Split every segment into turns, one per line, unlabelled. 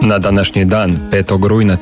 Na današnji dan, 5. rujna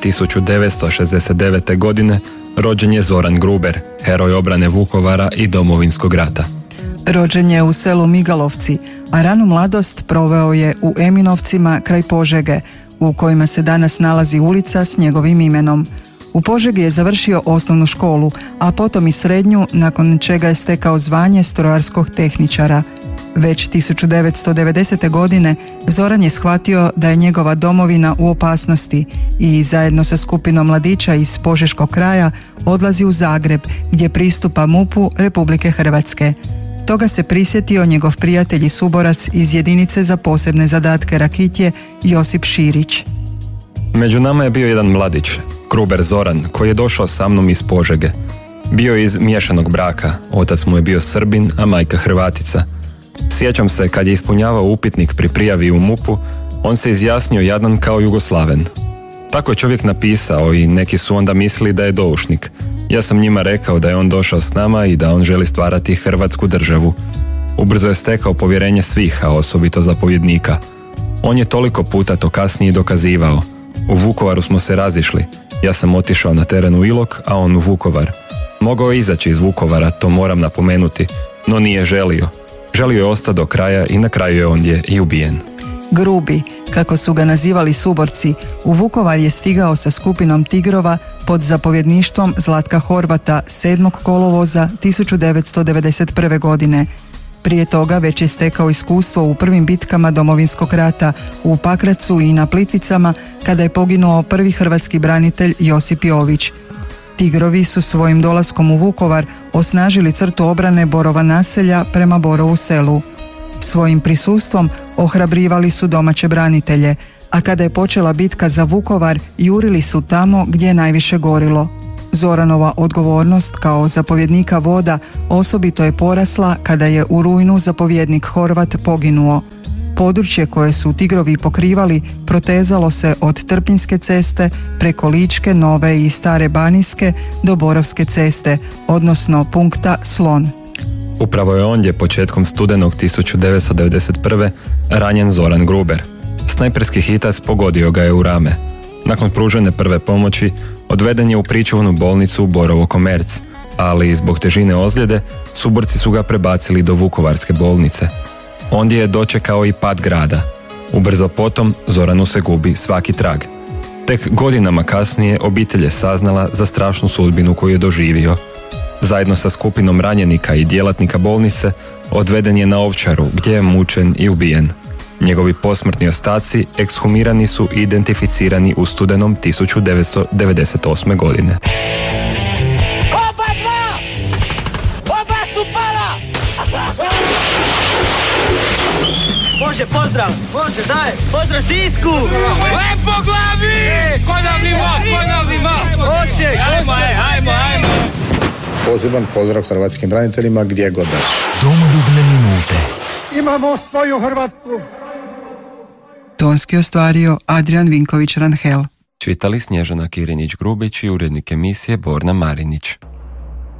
1969. godine, rođen je Zoran Gruber, heroj obrane Vukovara i Domovinskog rata.
Rođen je u selu Migalovci, a ranu mladost proveo je u Eminovcima kraj Požege, u kojima se danas nalazi ulica s njegovim imenom. U Požegi je završio osnovnu školu, a potom i srednju, nakon čega je stekao zvanje strojarskog tehničara. Već 1990. godine Zoran je shvatio da je njegova domovina u opasnosti i zajedno sa skupinom mladića iz Požeškog kraja odlazi u Zagreb, gdje pristupa MUP-u Republike Hrvatske. Toga se prisjetio njegov prijatelj i suborac iz jedinice za posebne zadatke Rakitje, Josip Širić.
Među nama je bio jedan mladić, Gruber Zoran, koji je došao sa mnom iz Požege. Bio je iz miješanog braka, otac mu je bio Srbin, a majka Hrvatica. Sjećam se kad je ispunjavao upitnik pri prijavi u MUP-u, on se izjasnio jadan kao Jugoslaven. Tako je čovjek napisao i neki su onda mislili da je doušnik. Ja sam njima rekao da je on došao s nama i da on želi stvarati Hrvatsku državu. Ubrzo je stekao povjerenje svih, a osobito zapovjednika. On je toliko puta to kasnije dokazivao. U Vukovaru smo se razišli. Ja sam otišao na teren u Ilok, a on u Vukovar. Mogao je izaći iz Vukovara, to moram napomenuti, no nije želio. Želio je ostati do kraja i na kraju je ondje i ubijen.
Grubi, kako su ga nazivali suborci, u Vukovar je stigao sa skupinom tigrova pod zapovjedništvom Zlatka Horvata 7. kolovoza 1991. godine. Prije toga već je stekao iskustvo u prvim bitkama Domovinskog rata u Pakracu i na Plitvicama, kada je poginuo prvi hrvatski branitelj Josip Jović. Tigrovi su svojim dolaskom u Vukovar osnažili crtu obrane Borova naselja prema Borovu selu. Svojim prisustvom ohrabrivali su domaće branitelje, a kada je počela bitka za Vukovar, jurili su tamo gdje je najviše gorilo. Zoranova odgovornost kao zapovjednika voda osobito je porasla kada je u rujnu zapovjednik Horvat poginuo. Područje koje su tigrovi pokrivali protezalo se od Trpinjske ceste preko Ličke, Nove i Stare Banijske do Borovske ceste, odnosno punkta Slon.
Upravo je ondje početkom studenog 1991. ranjen Zoran Gruber. Snajperski hitac pogodio ga je u rame. Nakon pružene prve pomoći odveden je u pričuvnu bolnicu u Borovo Komerc, ali zbog težine ozljede suborci su ga prebacili do Vukovarske bolnice. Ondje je dočekao i pad grada. Ubrzo potom Zoranu se gubi svaki trag. Tek godinama kasnije obitelj je saznala za strašnu sudbinu koju je doživio. Zajedno sa skupinom ranjenika i djelatnika bolnice odveden je na Ovčaru, gdje je mučen i ubijen. Njegovi posmrtni ostaci ekshumirani su i identificirani u studenom 1998. godine.
Oba su pala! Može, pozdrav! Može, daj! Pozdrav Sisku! Lepo glavi! Ponovni mok! Osijek! Ajmo!
Poseban pozdrav hrvatskim braniteljima gdje god da su.
Domoljubne minute.
Imamo svoju Hrvatsku.
Tonski ostvario Adrian Vinković Ranhel.
Čitali Snježana Kirinić-Grubić i urednik emisije Borna Marinić.